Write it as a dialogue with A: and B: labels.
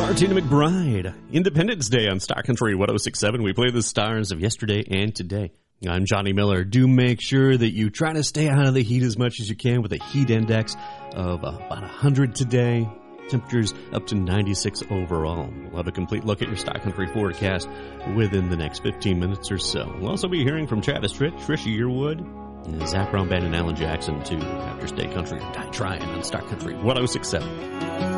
A: Martina McBride, Independence Day on Star Country 106.7. We play the stars of yesterday and today. I'm Johnny Miller. Do make sure that you try to stay out of the heat as much as you can with a heat index of about 100 today. Temperatures up to 96 overall. We'll have a complete look at your Star Country forecast within the next 15 minutes or so. We'll also be hearing from Travis Tritt, Trisha Yearwood, Zach Brown Band, and Alan Jackson, too, after State Country Die Trying on Star Country 106.7.